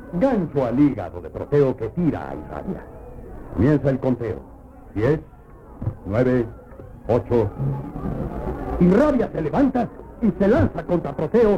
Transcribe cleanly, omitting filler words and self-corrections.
Gancho al hígado de Proteo que tira a Irrabia. Comienza el conteo. 10, 9, 8. Irrabia se levanta y se lanza contra Proteo,